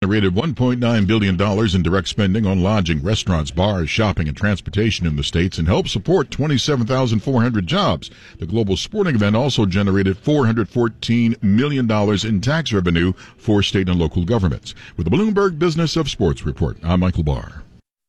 generated $1.9 billion in direct spending on lodging, restaurants, bars, shopping, and transportation in the states and helped support 27,400 jobs. The global sporting event also generated $414 million in tax revenue for state and local governments. With the Bloomberg Business of Sports Report, I'm Michael Barr.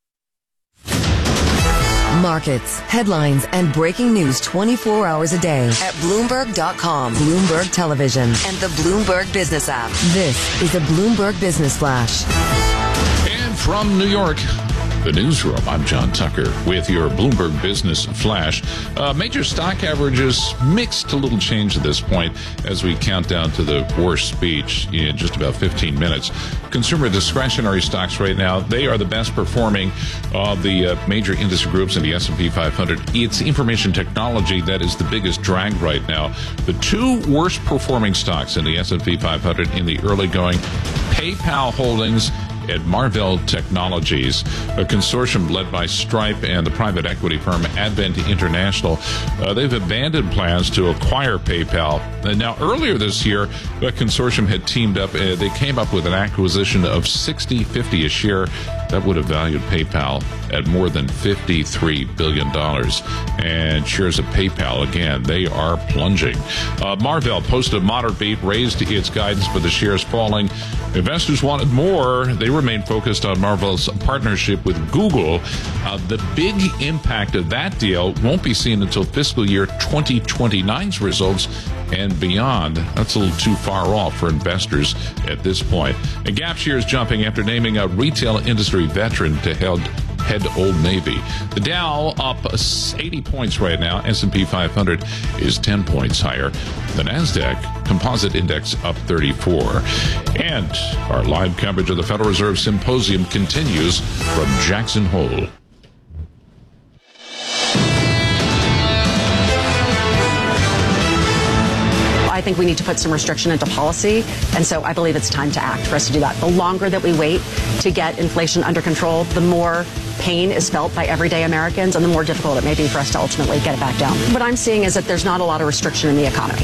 Markets, headlines, and breaking news 24 hours a day at Bloomberg.com, Bloomberg Television, and the Bloomberg Business app. This is a Bloomberg Business Flash. And from New York, the newsroom, I'm John Tucker with your Bloomberg Business Flash. Major stock averages mixed, a little change at this point as we count down to the worst speech in just about 15 minutes. Consumer discretionary stocks right now, they are the best performing of the major industry groups in the S&P 500. It's information technology that is the biggest drag right now. The two worst performing stocks in the S&P 500 in the early going, PayPal Holdings at Marvell Technologies, a consortium led by Stripe and the private equity firm Advent International. They've abandoned plans to acquire PayPal. And now, earlier this year, the consortium had teamed up. They came up with an acquisition of $60.50 a share. That would have valued PayPal at more than $53 billion. And shares of PayPal, again, they are plunging. Marvell posted a moderate beat, raised its guidance, but the shares falling. Investors wanted more. They remain focused on Marvell's partnership with Google. The big impact of that deal won't be seen until fiscal year 2029's results and beyond. That's a little too far off for investors at this point. And Gap shares jumping after naming a retail industry veteran to head Old Navy. The Dow up 80 points right now. S&P 500 is 10 points higher. The NASDAQ Composite Index up 34. And our live coverage of the Federal Reserve Symposium continues from Jackson Hole. I think we need to put some restriction into policy, and so I believe it's time to act for us to do that. The longer that we wait to get inflation under control, the more pain is felt by everyday Americans, and the more difficult it may be for us to ultimately get it back down. What I'm seeing is that there's not a lot of restriction in the economy.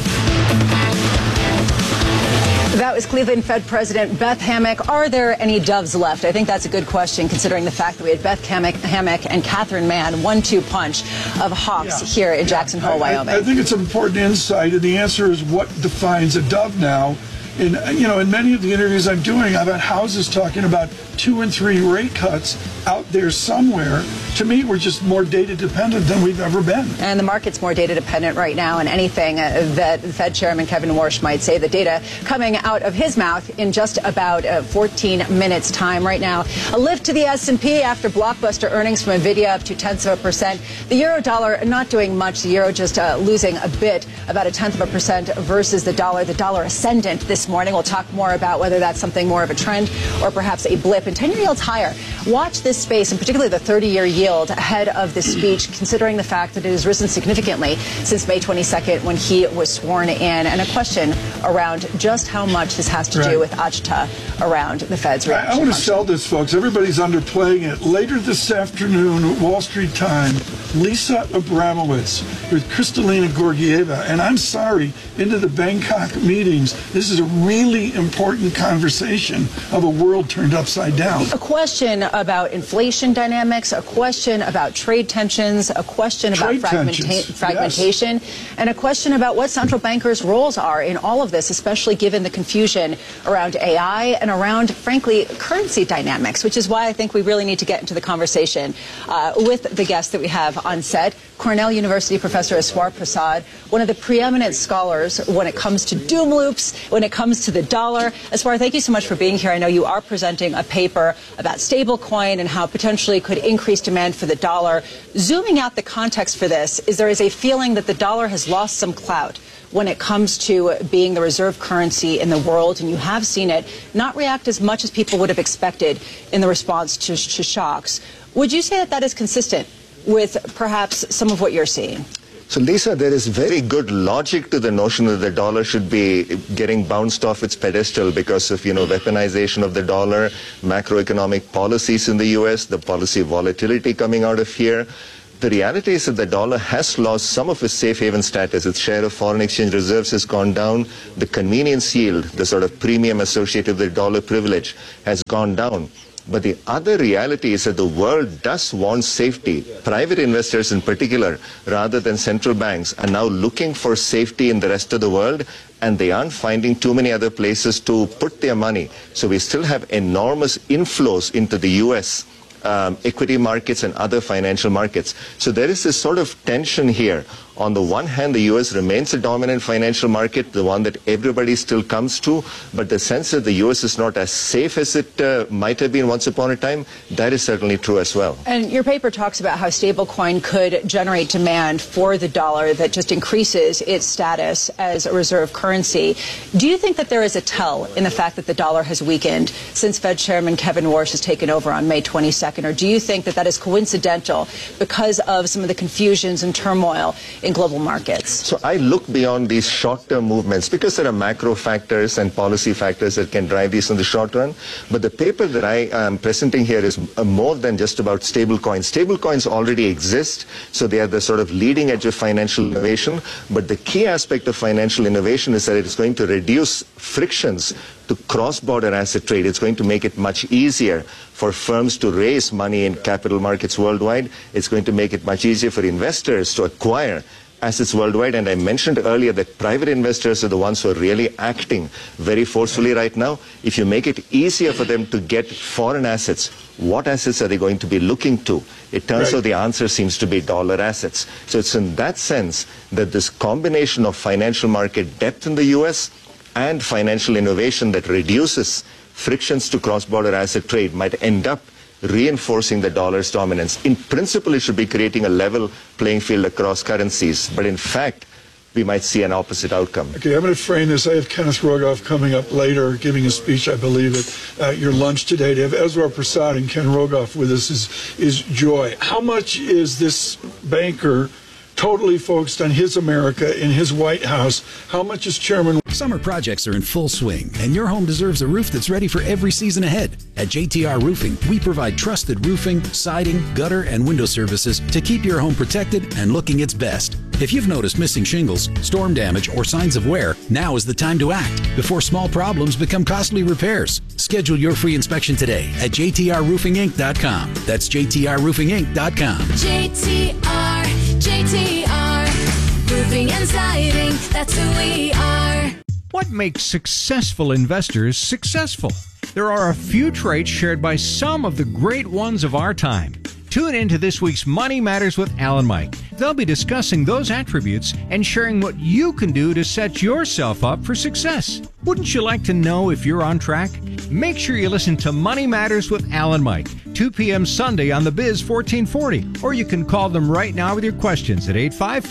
That was Cleveland Fed President Beth Hammack. Are there any doves left? I think that's a good question, considering the fact that we had Beth Hammack and Catherine Mann, 1-2 punch of hawks here in Jackson Hole, Wyoming. I think it's an important insight, and the answer is what defines a dove now. In many of the interviews I'm doing, I've had houses talking about 2 and 3 rate cuts out there somewhere. To me, we're just more data dependent than we've ever been. And the market's more data dependent right now, and anything that Fed Chairman Kevin Warsh might say, the data coming out of his mouth in just about 14 minutes time right now. A lift to the S&P after blockbuster earnings from Nvidia up 0.2%. The euro dollar not doing much. The euro just losing a bit, about 0.1% versus the dollar. The dollar ascendant this morning. We'll talk more about whether that's something more of a trend or perhaps a blip. And 10-year yields higher. Watch this space, and particularly the 30-year yield ahead of the speech, considering the fact that it has risen significantly since May 22nd when he was sworn in. And a question around just how much this has to do with agita around the Fed's reaction. I want to sell this, folks. Everybody's underplaying it. Later this afternoon, Wall Street Time, Lisa Abramowitz with Kristalina Georgieva. And I'm sorry, into the Bangkok meetings. This is a really important conversation of a world turned upside down. A question about inflation dynamics, a question about trade tensions, a question about fragmentation, and a question about what central bankers' roles are in all of this, especially given the confusion around AI and around, frankly, currency dynamics, which is why I think we really need to get into the conversation with the guests that we have on set. Cornell University professor Eswar Prasad, one of the preeminent scholars when it comes to doom loops, when it comes to the dollar. Eswar, thank you so much for being here. I know you are presenting a paper about stablecoin and how potentially could increase demand for the dollar. Zooming out the context for this, there is a feeling that the dollar has lost some clout when it comes to being the reserve currency in the world, and you have seen it not react as much as people would have expected in the response to shocks. Would you say that that is consistent with perhaps some of what you're seeing? So, Lisa, there is very good logic to the notion that the dollar should be getting bounced off its pedestal because of, weaponization of the dollar, macroeconomic policies in the U.S., the policy volatility coming out of here. The reality is that the dollar has lost some of its safe haven status. Its share of foreign exchange reserves has gone down. The convenience yield, the sort of premium associated with dollar privilege, has gone down. But the other reality is that the world does want safety. Private investors in particular, rather than central banks, are now looking for safety in the rest of the world, and they aren't finding too many other places to put their money. So we still have enormous inflows into the U.S. Equity markets and other financial markets. So there is this sort of tension here. On the one hand, the U.S. remains a dominant financial market, the one that everybody still comes to, but the sense that the U.S. is not as safe as it might have been once upon a time, that is certainly true as well. And your paper talks about how stablecoin could generate demand for the dollar that just increases its status as a reserve currency. Do you think that there is a tell in the fact that the dollar has weakened since Fed Chairman Kevin Warsh has taken over on May 22nd, or do you think that that is coincidental because of some of the confusions and turmoil in global markets? So I look beyond these short-term movements because there are macro factors and policy factors that can drive these in the short run. But the paper that I am presenting here is more than just about stablecoins. Stablecoins already exist, so they are the sort of leading edge of financial innovation. But the key aspect of financial innovation is that it is going to reduce frictions to cross-border asset trade. It's going to make it much easier for firms to raise money in capital markets worldwide. It's going to make it much easier for investors to acquire assets worldwide. And I mentioned earlier that private investors are the ones who are really acting very forcefully right now. If you make it easier for them to get foreign assets, what assets are they going to be looking to? It turns out the answer seems to be dollar assets. So it's in that sense that this combination of financial market depth in the U.S. and financial innovation that reduces frictions to cross-border asset trade might end up reinforcing the dollar's dominance. In principle, it should be creating a level playing field across currencies, but in fact, we might see an opposite outcome. Okay, I'm going to frame this. I have Kenneth Rogoff coming up later, giving a speech, I believe, at your lunch today. To have Ezra Prasad and Ken Rogoff with us is joy. How much is this banker totally focused on his America in his White House? How much is Chairman? Summer projects are in full swing, and your home deserves a roof that's ready for every season ahead. At JTR Roofing, we provide trusted roofing, siding, gutter, and window services to keep your home protected and looking its best. If you've noticed missing shingles, storm damage, or signs of wear, now is the time to act before small problems become costly repairs. Schedule your free inspection today at jtrroofinginc.com. That's jtrroofinginc.com. JTR, roofing and siding, that's who we are. What makes successful investors successful? There are a few traits shared by some of the great ones of our time. Tune in to this week's Money Matters with Al and Mike. They'll be discussing those attributes and sharing what you can do to set yourself up for success. Wouldn't you like to know if you're on track? Make sure you listen to Money Matters with Al and Mike, 2 p.m. Sunday on the Biz 1440. Or you can call them right now with your questions at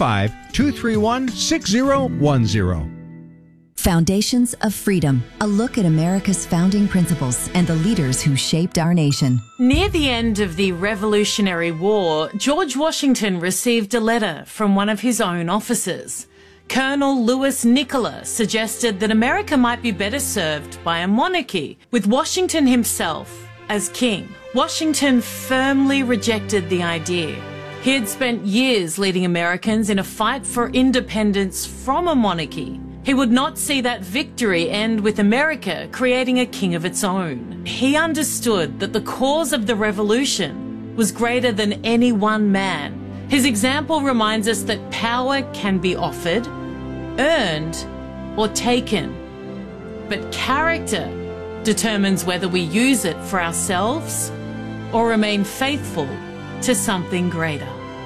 855-231-6010. Foundations of Freedom, a look at America's founding principles and the leaders who shaped our nation. Near the end of the Revolutionary War, George Washington received a letter from one of his own officers. Colonel Louis Nicola suggested that America might be better served by a monarchy, with Washington himself as king. Washington firmly rejected the idea. He had spent years leading Americans in a fight for independence from a monarchy. He would not see that victory end with America creating a king of its own. He understood that the cause of the revolution was greater than any one man. His example reminds us that power can be offered, earned, or taken. But character determines whether we use it for ourselves or remain faithful to something greater.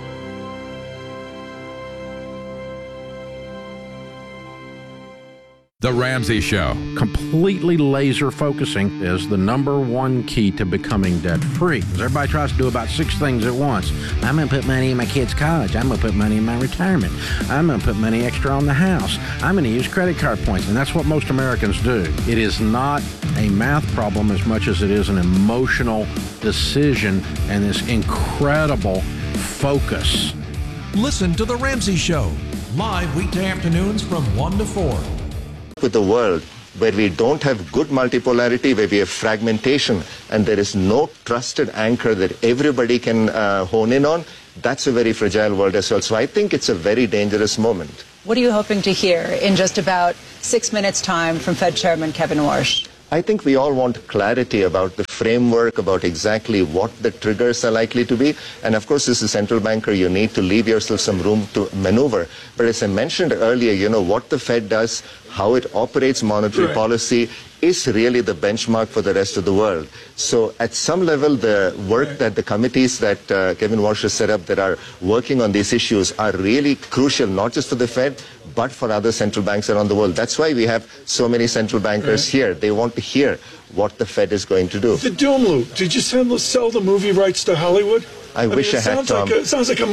The Ramsey Show. Completely laser focusing is the number one key to becoming debt-free. Everybody tries to do about 6 things at once. I'm going to put money in my kids' college. I'm going to put money in my retirement. I'm going to put money extra on the house. I'm going to use credit card points. And that's what most Americans do. It is not a math problem as much as it is an emotional decision and this incredible focus. Listen to The Ramsey Show, live weekday afternoons from 1 to 4. With the world where we don't have good multipolarity, where we have fragmentation, and there is no trusted anchor that everybody can hone in on, that's a very fragile world as well. So I think it's a very dangerous moment. What are you hoping to hear in just about 6 minutes' time from Fed Chairman Kevin Warsh? I think we all want clarity about the framework, about exactly what the triggers are likely to be. And of course, as a central banker, you need to leave yourself some room to maneuver. But as I mentioned earlier, what the Fed does, how it operates monetary policy is really the benchmark for the rest of the world. So at some level, the work that the committees that Kevin Warsh has set up that are working on these issues are really crucial, not just for the Fed, but for other central banks around the world. That's why we have so many central bankers here. They want to hear what the Fed is going to do. The doom loop. Did you sell the movie rights to Hollywood? I wish I had, Tom. It sounds like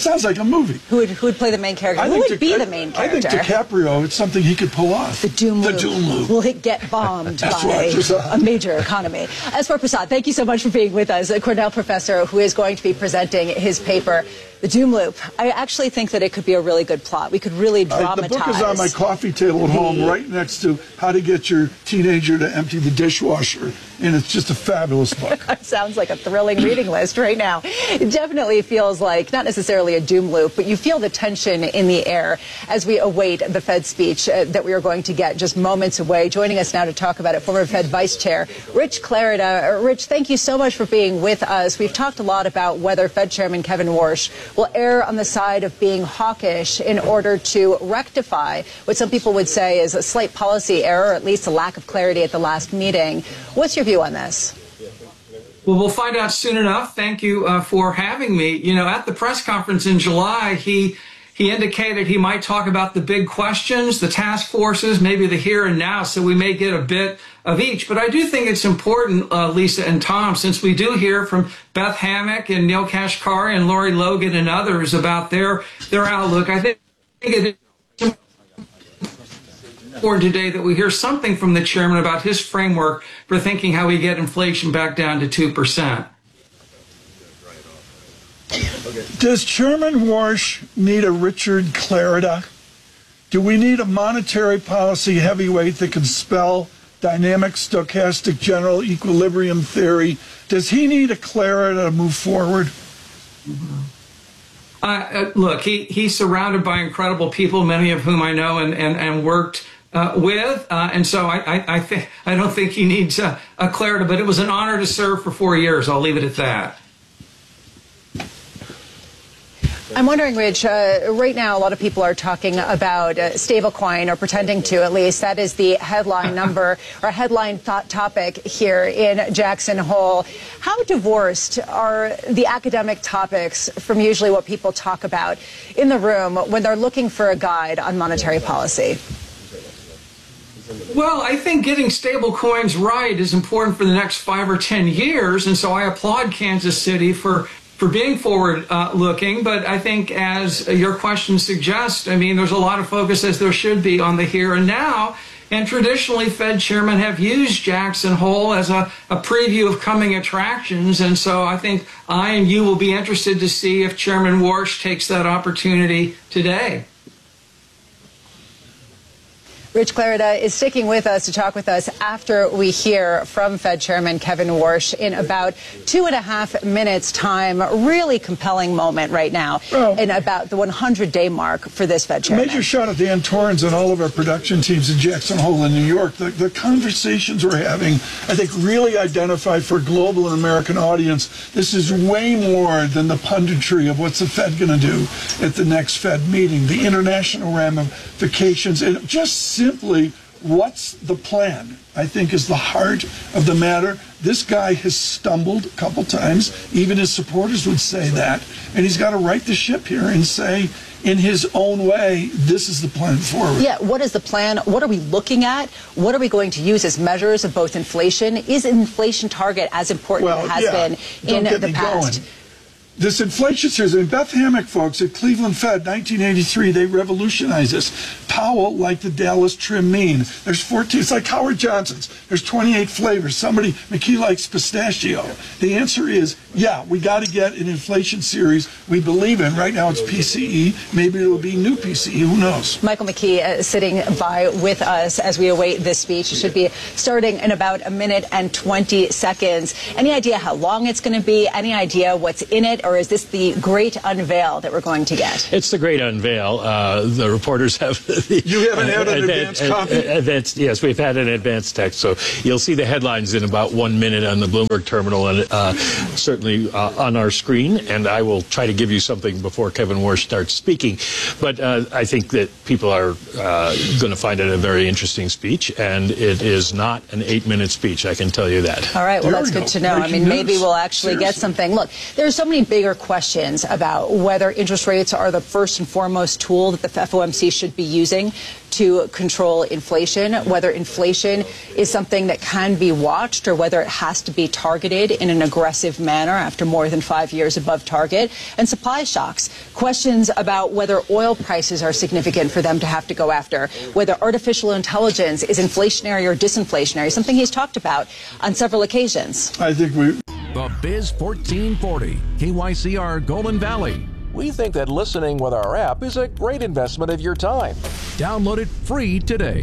a movie. Who would play the main character? Who would be the main character? I think DiCaprio, it's something he could pull off. The doom loop. Will it get bombed by a major economy? Eswar Prasad, thank you so much for being with us, a Cornell professor who is going to be presenting his paper, The Doom Loop. I actually think that it could be a really good plot. We could really dramatize. The book is on my coffee table at home, right next to How to Get Your Teenager to Empty the Dishwasher, and it's just a fabulous book. It sounds like a thrilling reading list right now. It definitely feels like not necessarily a doom loop, but you feel the tension in the air as we await the Fed speech that we are going to get just moments away. Joining us now to talk about it, former Fed Vice Chair Rich Clarida. Rich, thank you so much for being with us. We've talked a lot about whether Fed Chairman Kevin Warsh will err on the side of being hawkish in order to rectify what some people would say is a slight policy error, or at least a lack of clarity at the last meeting. What's your view on this? Well, we'll find out soon enough. Thank you for having me. At the press conference in July, he indicated he might talk about the big questions, the task forces, maybe the here and now, so we may get a bit of each. But I do think it's important, Lisa and Tom, since we do hear from Beth Hammack and Neil Kashkari and Lori Logan and others about their outlook. I think it is important today that we hear something from the chairman about his framework for thinking how we get inflation back down to 2%. Does Chairman Warsh need a Richard Clarida? Do we need a monetary policy heavyweight that can spell dynamic stochastic general equilibrium theory? Does he need a Clarida to move forward? Look, he's surrounded by incredible people, many of whom I know and worked with, and so I don't think he needs a Clarida, but it was an honor to serve for 4 years. I'll leave it at that. I'm wondering, Rich, right now a lot of people are talking about stablecoin, or pretending to at least. That is the headline number or headline topic here in Jackson Hole. How divorced are the academic topics from usually what people talk about in the room when they're looking for a guide on monetary policy? Well, I think getting stable coins right is important for the next 5 or 10 years, and so I applaud Kansas City for being forward-looking, but I think, as your question suggests, there's a lot of focus, as there should be, on the here and now, and traditionally Fed chairmen have used Jackson Hole as a preview of coming attractions, and so I think I and you will be interested to see if Chairman Warsh takes that opportunity today. Rich Clarida is sticking with us to talk with us after we hear from Fed Chairman Kevin Warsh in about 2.5 minutes' time. Really compelling moment right now, in about the 100-day mark for this Fed Chairman. Major shout out to Dan Torrens and all of our production teams in Jackson Hole in New York. The conversations we're having, I think, really identify for a global and American audience. This is way more than the punditry of what's the Fed going to do at the next Fed meeting, the international ramifications, and just simply, what's the plan, I think, is the heart of the matter. This guy has stumbled a couple times. Even his supporters would say that. And he's got to right the ship here and say, in his own way, this is the plan forward. Yeah, what is the plan? What are we looking at? What are we going to use as measures of both inflation? Is an inflation target as important as it has been in the past? This inflation series, Beth Hammack, folks, at Cleveland Fed, 1983, they revolutionized this. Powell liked the Dallas Trim Mean. There's 14, it's like Howard Johnson's. There's 28 flavors. McKee likes pistachio. The answer is, yeah, we got to get an inflation series we believe in. Right now it's PCE. Maybe it'll be new PCE. Who knows? Michael McKee sitting by with us as we await this speech. It should be starting in about 1 minute and 20 seconds. Any idea how long it's going to be? Any idea what's in it? or is this the great unveil that we're going to get? It's the great unveil. The reporters have... You haven't had an advance copy? Yes, we've had an advance text, so you'll see the headlines in about 1 minute on the Bloomberg terminal and certainly on our screen, and I will try to give you something before Kevin Warsh starts speaking. But I think that people are going to find it a very interesting speech, and it is not an 8-minute speech, I can tell you that. All right, well, that's good to know. I mean, maybe we'll actually get something. Look, there's so many bigger questions about whether interest rates are the first and foremost tool that the FOMC should be using to control inflation, whether inflation is something that can be watched or whether it has to be targeted in an aggressive manner after more than 5 years above target, and supply shocks, questions about whether oil prices are significant for them to have to go after, whether artificial intelligence is inflationary or disinflationary, something he's talked about on several occasions. I think we... The Biz 1440, KYCR Golden Valley. We think that listening with our app is a great investment of your time. Download it free today.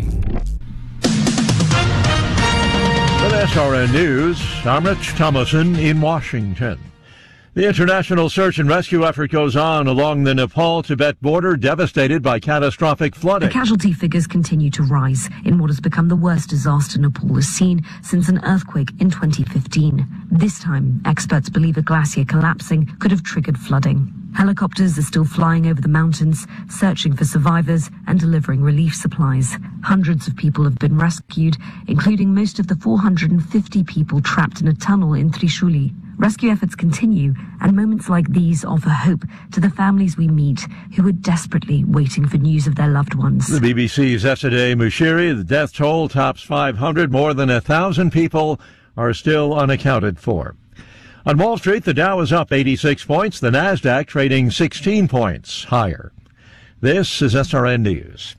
With SRN News, I'm Rich Thomason in Washington. The international search and rescue effort goes on along the Nepal-Tibet border, devastated by catastrophic flooding. The casualty figures continue to rise in what has become the worst disaster Nepal has seen since an earthquake in 2015. This time, experts believe a glacier collapsing could have triggered flooding. Helicopters are still flying over the mountains, searching for survivors and delivering relief supplies. Hundreds of people have been rescued, including most of the 450 people trapped in a tunnel in Trishuli. Rescue efforts continue, and moments like these offer hope to the families we meet who are desperately waiting for news of their loved ones. The BBC's Esadeh Mushiri, the death toll tops 500. More than 1,000 people are still unaccounted for. On Wall Street, the Dow is up 86 points, the Nasdaq trading 16 points higher. This is SRN News.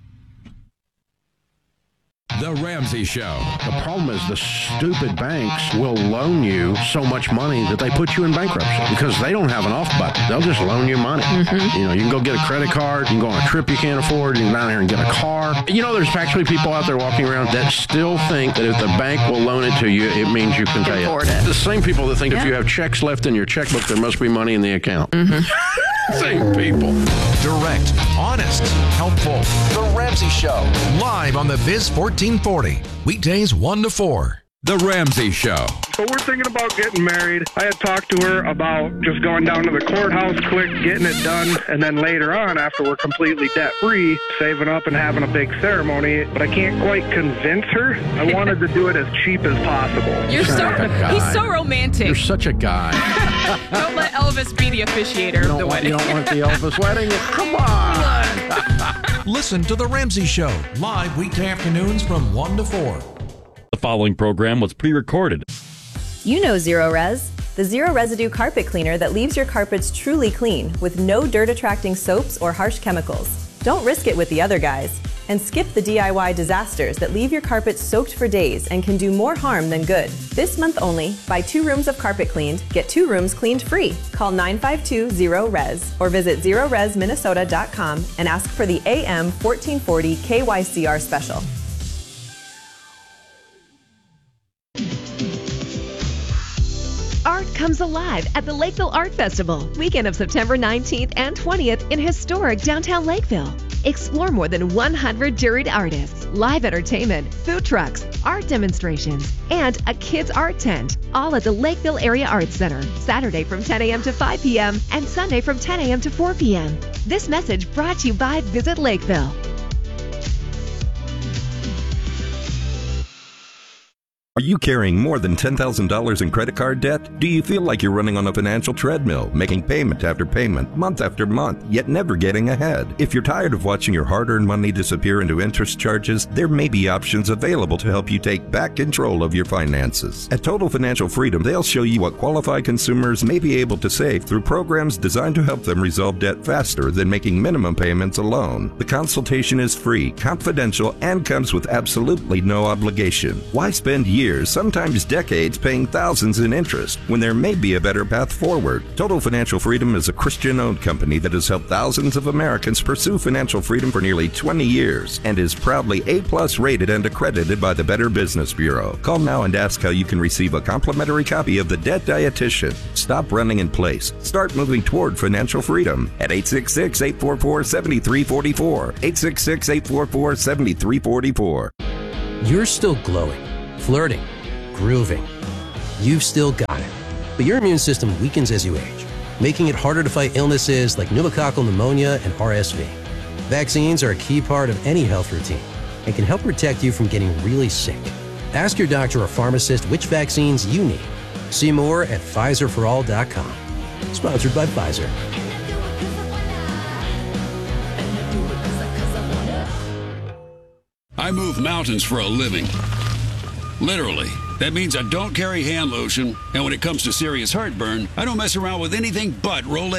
The Ramsey Show. The problem is the stupid banks will loan you so much money that they put you in bankruptcy because they don't have an off button. They'll just loan you money. You know, you can go get a credit card, you can go on a trip you can't afford, you can go down here and get a car. You know, there's actually people out there walking around that still think that if the bank will loan it to you, it means you can pay it. The same people that think if you have checks left in your checkbook, there must be money in the account. Same people. Direct, honest, helpful. The Ramsey Show. Live on the Biz 1440. Weekdays 1 to 4. The Ramsey Show. So we're thinking about getting married. I had talked to her about just going down to the courthouse quick, getting it done, and then later on, after we're completely debt-free, saving up and having a big ceremony. But I can't quite convince her. I wanted to do it as cheap as possible. He's so romantic. You're such a guy. Don't let Elvis be the officiator of the wedding. You don't want the Elvis wedding? Come on. Listen to The Ramsey Show, live weekday afternoons from 1 to 4. The following program was pre-recorded. You know Zero Res, the zero residue carpet cleaner that leaves your carpets truly clean with no dirt-attracting soaps or harsh chemicals. Don't risk it with the other guys. And skip the DIY disasters that leave your carpets soaked for days and can do more harm than good. This month only, buy 2 rooms of carpet cleaned, get 2 rooms cleaned free. Call 952-0RES or visit zeroresminnesota.com and ask for the AM 1440 KYCR special. Art comes alive at the Lakeville Art Festival, weekend of September 19th and 20th in historic downtown Lakeville. Explore more than 100 juried artists, live entertainment, food trucks, art demonstrations, and a kids' art tent, all at the Lakeville Area Arts Center, Saturday from 10 a.m. to 5 p.m. and Sunday from 10 a.m. to 4 p.m. This message brought to you by Visit Lakeville. Are you carrying more than $10,000 in credit card debt? Do you feel like you're running on a financial treadmill, making payment after payment, month after month, yet never getting ahead? If you're tired of watching your hard-earned money disappear into interest charges, there may be options available to help you take back control of your finances. At Total Financial Freedom, they'll show you what qualified consumers may be able to save through programs designed to help them resolve debt faster than making minimum payments alone. The consultation is free, confidential, and comes with absolutely no obligation. Why spend years years, sometimes decades, paying thousands in interest when there may be a better path forward. Total Financial Freedom is a Christian-owned company that has helped thousands of Americans pursue financial freedom for nearly 20 years and is proudly A+ rated and accredited by the Better Business Bureau. Call now and ask how you can receive a complimentary copy of The Debt Dietitian. Stop running in place. Start moving toward financial freedom at 866-844-7344. 866-844-7344. You're still glowing, flirting, grooving. You've still got it. But your immune system weakens as you age, making it harder to fight illnesses like pneumococcal pneumonia and RSV. Vaccines are a key part of any health routine and can help protect you from getting really sick. Ask your doctor or pharmacist which vaccines you need. See more at PfizerForAll.com. Sponsored by Pfizer. I move mountains for a living. Literally. That means I don't carry hand lotion, and when it comes to serious heartburn, I don't mess around with anything but Rolaic